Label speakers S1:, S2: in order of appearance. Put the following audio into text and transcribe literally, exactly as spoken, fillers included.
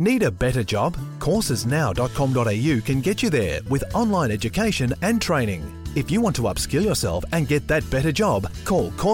S1: Need a better job? courses now dot com dot a u can get you there with online education and training. If you want to upskill yourself and get that better job, call Courses